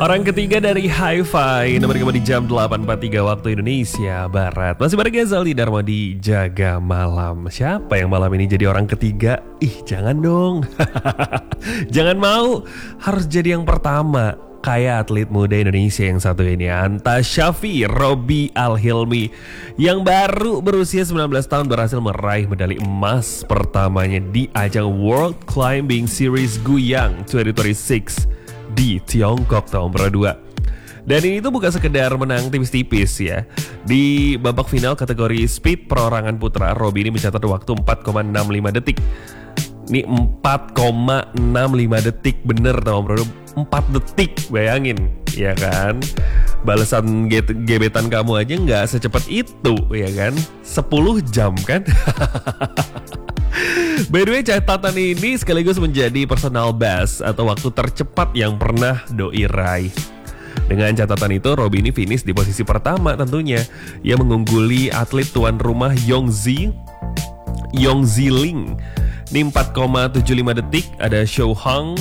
Orang ketiga dari Hi-Fi, nomor di jam 8.43 waktu Indonesia Barat. Masih bareng Zaldi Dharma di Jaga Malam. Siapa yang malam ini jadi orang ketiga? Ih, jangan dong. Jangan mau, harus jadi yang pertama. Kayak atlet muda Indonesia yang satu ini, Anta Syafi Robi Al-Hilmi, yang baru berusia 19 tahun berhasil meraih medali emas pertamanya di ajang World Climbing Series Guiyang 2026 di Tiongkok tahun berdua. Dan ini tuh bukan sekedar menang tipis-tipis ya. Di babak final kategori speed perorangan putra, Robi ini mencatat waktu 4,65 detik. Ini 4,65 detik, bener tahun berdua, 4 detik, bayangin ya kan. Balasan gebetan kamu aja nggak secepat itu ya kan, 10 jam kan. By the way, catatan ini sekaligus menjadi personal best atau waktu tercepat yang pernah doi raih. Dengan catatan itu, Robi ini finish di posisi pertama tentunya. Ia mengungguli atlet tuan rumah Yong Ziling. Ini 4,75 detik, ada Shou Hang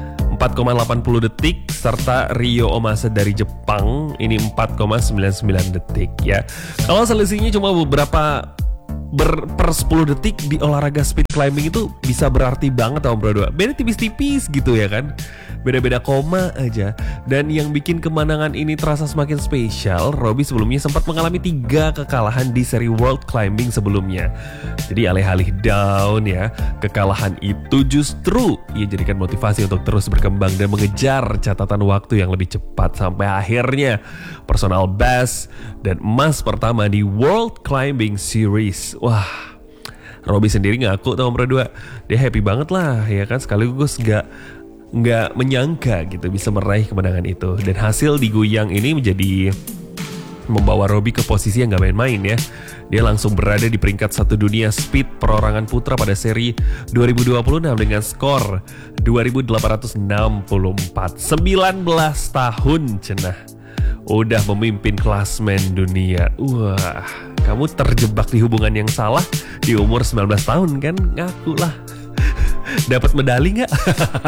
4,80 detik, serta Ryo Omasa dari Jepang ini 4,99 detik ya. Kalau selisihnya cuma beberapa per 10 detik di olahraga speed climbing itu bisa berarti banget tahun berdua. Beda tipis-tipis gitu ya kan. Beda-beda koma aja. Dan yang bikin kemenangan ini terasa semakin spesial, Robi sebelumnya sempat mengalami 3 kekalahan di seri World Climbing sebelumnya. Jadi alih-alih down ya, kekalahan itu justru ia jadikan motivasi untuk terus berkembang dan mengejar catatan waktu yang lebih cepat. Sampai akhirnya personal best dan emas pertama di World Climbing Series. Wah, Robi sendiri ngaku tahun berdua dia happy banget lah ya kan, sekaligus nggak menyangka gitu bisa meraih kemenangan itu. Dan hasil di Guiyang ini menjadi membawa Robi ke posisi yang gak main-main ya. Dia langsung berada di peringkat 1 dunia speed perorangan putra pada seri 2026 dengan skor 2864. 19 tahun cenah udah memimpin klasmen dunia. Wah, kamu terjebak di hubungan yang salah di umur 19 tahun kan? Ngaku lah. Dapat medali nggak?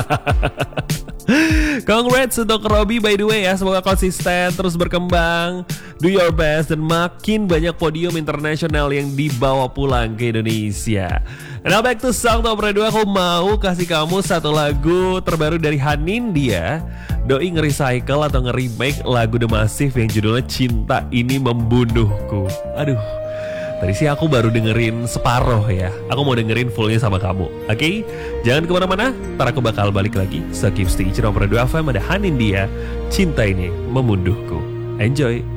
Congrats untuk Robi by the way ya. Semoga konsisten, terus berkembang, do your best, dan makin banyak podium internasional yang dibawa pulang ke Indonesia. Now back to song nomor 2. Aku mau kasih kamu satu lagu terbaru dari Hanindya. Doi nge-recycle atau nge-remake lagu The Massive yang judulnya Cinta Ini Membunuhku. Aduh, tadi sih aku baru dengerin separuh ya. Aku mau dengerin fullnya sama kamu. Oke? Jangan kemana-mana, ntar aku bakal balik lagi. So keep stay nomor 2 FM, ada Hanindya, Cinta Ini Membunuhku. Enjoy.